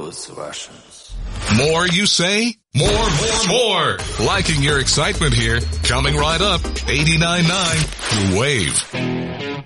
those Russians. More you say? More. Liking your excitement here. Coming right up. 89.9 The Wave.